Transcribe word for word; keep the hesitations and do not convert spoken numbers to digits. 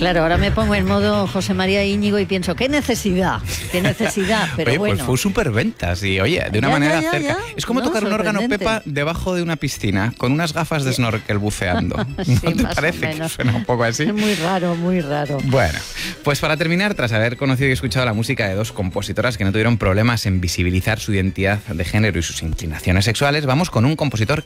Claro, ahora me pongo en modo José María Íñigo y pienso, ¿qué necesidad? ¿Qué necesidad? Pero oye, bueno. Pues fue superventas y, oye, de una Ya, manera ya, ya, cerca. ya. Es como No, tocar un órgano, sorprendente. Pepa, debajo de una piscina, con unas gafas de snorkel buceando. ¿No Sí, te más o parece que menos. suena un poco así? Es muy raro, muy raro. Bueno, pues para terminar, tras haber conocido y escuchado la música de dos compositoras que no tuvieron problemas en visibilizar su identidad de género y sus inclinaciones sexuales, vamos con un compositor